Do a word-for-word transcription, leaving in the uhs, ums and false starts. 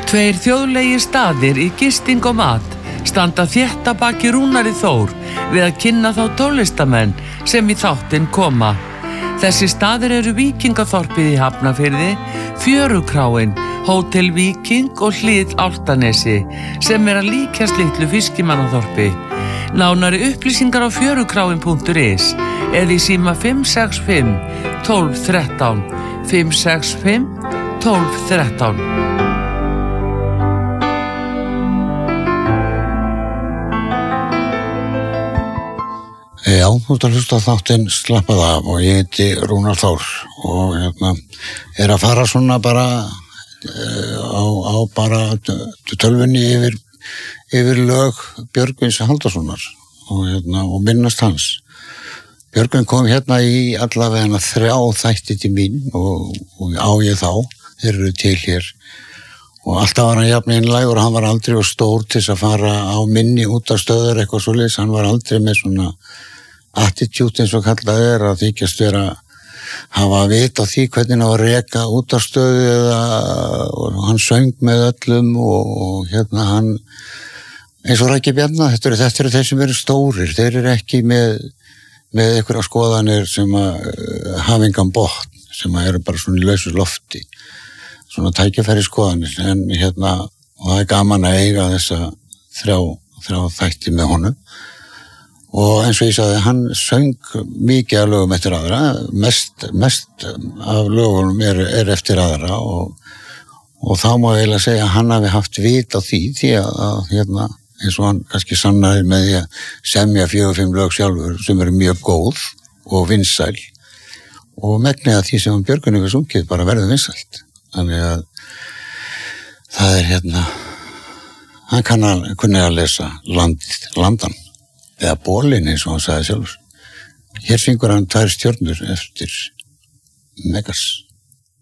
Tveir þjóðlegir staðir í gisting og mat standa þétt að baki Rúnari Þór við að kynna þá tólistamenn sem í þáttinn koma. Þessi staðir eru Víkingaþorpið í Hafnarfirði, Fjörukráin, Hótel Víking og Hlið Álftanesi sem er að líkjast litlu fiskimannaþorpi. Nánari upplýsingar á fjörukráin punktur is eða í síma fimm sex fimm, tólf þrettán, fimm sex fimm, tólf þrettán. Já, þú ert að hlusta á þáttinn Slappað af og ég heiti Rúnar Þór og hérna er að fara svona bara á, á bara tölvunni yfir, yfir lög Björgvins Halldórssonar og, hérna, og minnast hans. Björgvin kom hérna í allavega þrjá þætti til mín og, og á ég þá, þeir eru til hér og alltaf var hann jafn einlægur og hann var aldrei og stór til að fara á minni út af stöður eitthvað svoleiðis, hann var aldrei með svona attitude eins og kallað er að þykjast vera hafa vit á því hvernig á að reka út af stöðu eða og hann söng með öllum og, og hérna hann eins og Raggi Bjarna, þetta eru, þetta eru þeir sem eru stórir, þeir eru ekki með með einhverja skoðanir sem að uh, hafa engan botn, sem að eru bara svona í lausu lofti, svona tækifæri skoðanir, en hérna og það er gaman að eiga þessa þrjá, þrjá þætti með honum. Og eins og ég sagði, hann söng mikið af lögum eftir aðra, mest, mest af lögunum er, er eftir aðra og, og þá má ég eiginlega segja að hann hafi haft vit á því, því að, að hérna, eins og hann kannski sannaði með því að semja fjögur, fimm lög sjálfur sem eru mjög góð og vinsæl og megnið að því sem hann Björgvin hefur sungið bara verður vinsælt. Þannig að það er hérna, hann kann að, kunni að lesa landið, landan. Eða bólinn eins og hann sagði sjálfur. Hér syngur hann tvær stjörnur eftir Megas.